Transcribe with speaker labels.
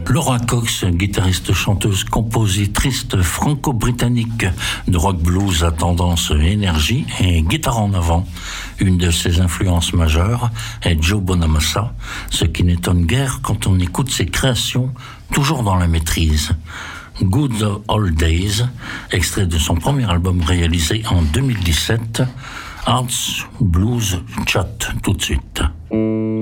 Speaker 1: Laura Cox, guitariste, chanteuse, compositrice franco-britannique de rock blues à tendance énergie et guitare en avant. Une de ses influences majeures est Joe Bonamassa, ce qui n'étonne guère quand on écoute ses créations toujours dans la maîtrise. Good Old Days, extrait de son premier album réalisé en 2017, Arts Blues Chat, tout de suite.